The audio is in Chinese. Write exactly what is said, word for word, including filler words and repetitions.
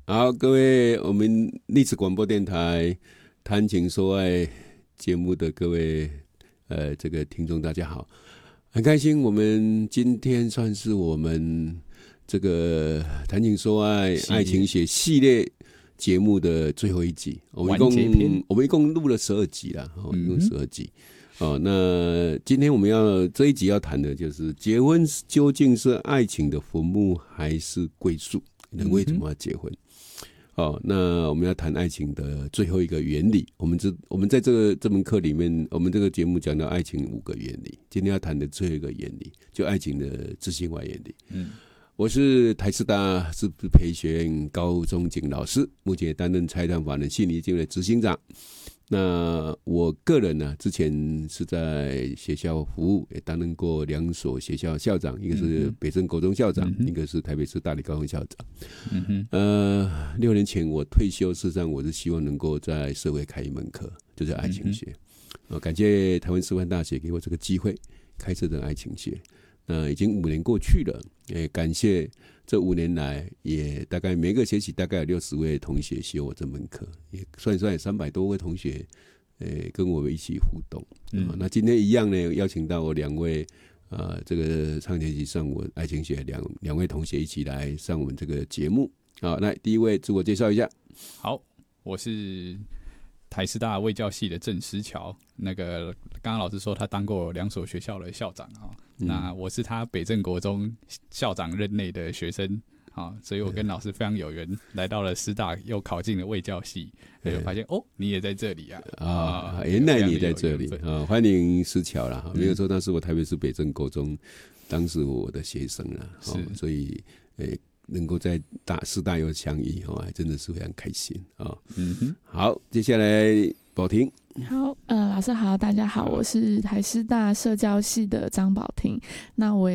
好，各位，我们历史广播电台谈情说爱节目的各位呃这个听众，大家好，很开心，我们今天算是我们这个谈情说爱爱情学系列节目的最后一集，我们一共我们一共录了十二集啦，哦，一共十二集。哦，那今天我们要这一集要谈的就是结婚究竟是爱情的坟墓还是归宿？人为什么要结婚？哦，那我们要谈爱情的最后一个原理。我们这我们在这个这门课里面，我们这个节目讲到爱情五个原理，今天要谈的最后一个原理，就爱情的执行外原理。嗯，我是台师大师资培学院高中景老师，目前担任财团法人信义基金会执行长。那我个人呢，之前是在学校服务，也担任过两所学校校长，一个是北镇国中校长，嗯、一个是台北市大理高中校长。嗯、呃，六年前我退休，事实上我是希望能够在社会开一门课，就是爱情学。嗯、感谢台湾师范大学给我这个机会，开设这个爱情学。那已经五年过去了，也感谢这五年来，也大概每个学期大概有六十位同学学我这门课，也算一算有三百多位同学，呃，跟我们一起互动。嗯，那今天一样呢，邀请到我两位，呃，这个上学期上我爱情学两两位同学一起来上我们这个节目。好，来第一位自我介绍一下。 好，我是台师大卫教系的郑思乔，那个刚刚老师说他当过两所学校的校长啊、嗯，那我是他北镇国中校长任内的学生啊，所以我跟老师非常有缘，来到了师大，又考进了卫教系，就发现哦，你也在这里啊啊，原来你在这里啊，欢迎思乔啦，没有错，那是我台北市北镇国中当时我的学生啦，哦、所以诶。欸能够在大师大又相遇，哦，还真的是非常开心啊、哦！嗯哼，好，接下来宝婷。 好，呃，老师好，大家好，我是台师大社教系的张宝婷。那我也